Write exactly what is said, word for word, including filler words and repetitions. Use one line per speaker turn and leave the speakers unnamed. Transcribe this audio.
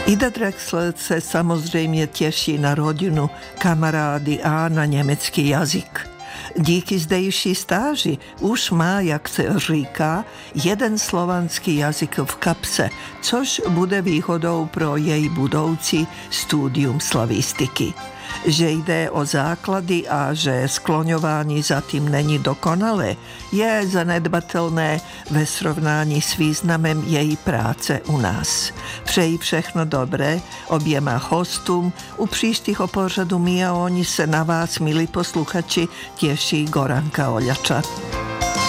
Ida Drexler se samozřejmě těší na rodinu, kamarády a na německý jazyk. Díky zdejší stáži už má, jak se říká, jeden slovanský jazyk v kapse, což bude výhodou pro její budoucí studium slavistiky. Že jde o základy a že skloňování zatím není dokonalé, je zanedbatelné ve srovnání s významem její práce u nás. Přeji všechno dobré oběma hostům. U příštího pořadu My a oni se na vás, milí posluchači, těší Goranka Oljača.